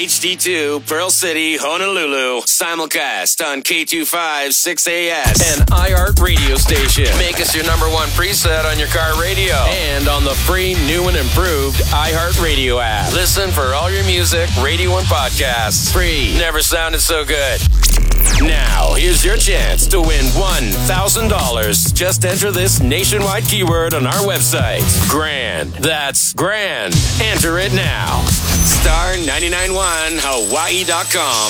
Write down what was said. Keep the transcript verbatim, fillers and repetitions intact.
H D two, Pearl City, Honolulu. Simulcast on K two five six A S. An iHeart radio station. Make us your number one preset on your car radio. And on the free, new and improved iHeart Radio app. Listen for all your music, radio, and podcasts. Free. Never sounded so good. Now, here's your chance to win one thousand dollars. Just enter this nationwide keyword on our website. Grand. That's grand. Enter it now. Star nine nine one Hawaii dot com.